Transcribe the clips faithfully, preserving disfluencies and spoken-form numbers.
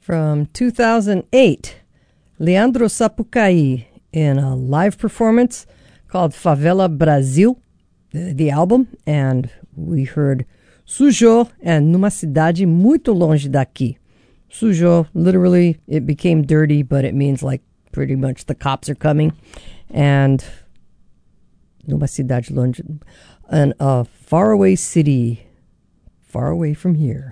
From two thousand eight, Leandro Sapucaí in a live performance called Favela Brasil, the, the album, and we heard Sujou and Numa Cidade Muito Longe Daqui. Sujou, literally, it became dirty, but it means like pretty much the cops are coming. And Numa Cidade Longe, and a faraway city, far away from here.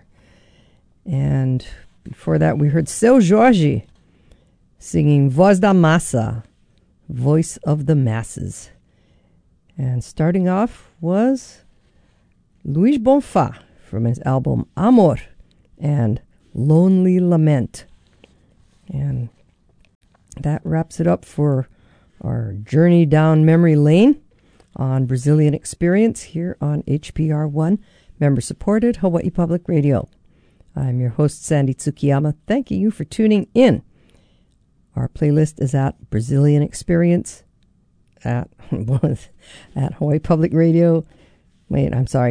And before that, we heard Seu Jorge singing Voz da Massa, Voice of the Masses. And starting off was Luis Bonfá from his album Amor and Lonely Lament. And that wraps it up for our journey down memory lane on Brazilian Experience here on H P R one, member-supported Hawaii Public Radio. I'm your host, Sandy Tsukiyama, thanking you for tuning in. Our playlist is at Brazilian Experience at, at Hawaii Public Radio. Wait, I'm sorry.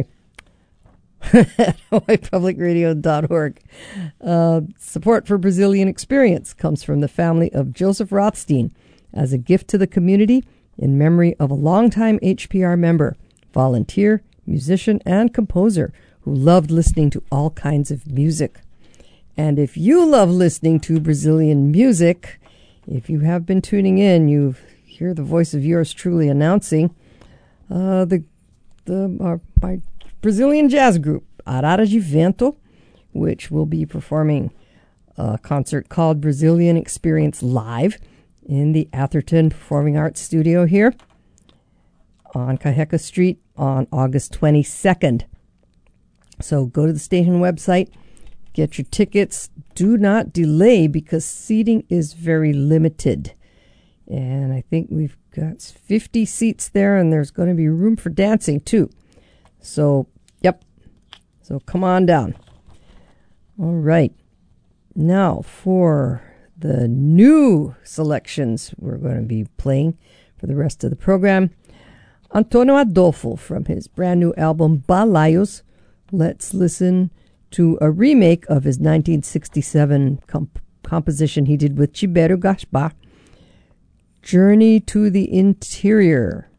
at hawaii public radio dot org. Uh, support for Brazilian Experience comes from the family of Joseph Rothstein as a gift to the community in memory of a longtime H P R member, volunteer, musician, and composer who loved listening to all kinds of music. And if you love listening to Brazilian music, if you have been tuning in, you hear the voice of yours truly announcing uh, the the uh, my Brazilian jazz group, Arara de Vento, which will be performing a concert called Brazilian Experience Live in the Atherton Performing Arts Studio here on Kaheka Street on August twenty-second. So go to the station website, get your tickets. Do not delay because seating is very limited. And I think we've got fifty seats there, and there's going to be room for dancing too. So, yep. So come on down. All right. Now for the new selections we're going to be playing for the rest of the program. Antonio Adolfo from his brand new album Balaios. Let's listen to a remake of his nineteen sixty-seven comp- composition he did with Tibério Gaspar, Journey to the Interior.